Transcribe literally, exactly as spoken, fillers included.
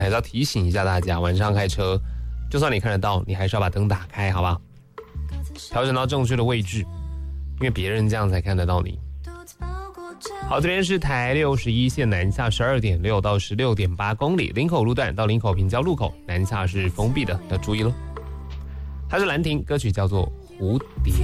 还是要提醒一下大家，晚上开车，就算你看得到，你还是要把灯打开，好吧？调整到正确的位置，因为别人这样才看得到你。好，这边是台六十一线南下十二点六到十六点八公里，林口路段到林口平交路口南下是封闭的，要注意咯。它是兰亭，歌曲叫做《蝴蝶》。